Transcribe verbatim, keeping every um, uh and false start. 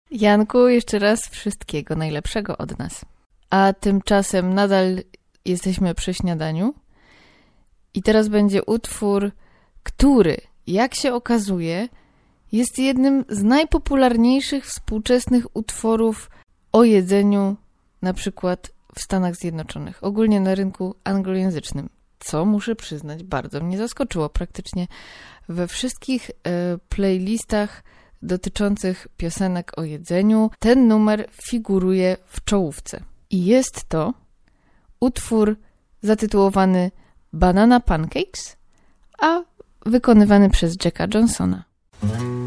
Janku, jeszcze raz wszystkiego najlepszego od nas. A tymczasem nadal jesteśmy przy śniadaniu i teraz będzie utwór, który, jak się okazuje, jest jednym z najpopularniejszych współczesnych utworów o jedzeniu, na przykład w Stanach Zjednoczonych, ogólnie na rynku anglojęzycznym, co muszę przyznać, bardzo mnie zaskoczyło. Praktycznie we wszystkich e, playlistach dotyczących piosenek o jedzeniu ten numer figuruje w czołówce. I jest to utwór zatytułowany Banana Pancakes, a wykonywany przez Jacka Johnsona.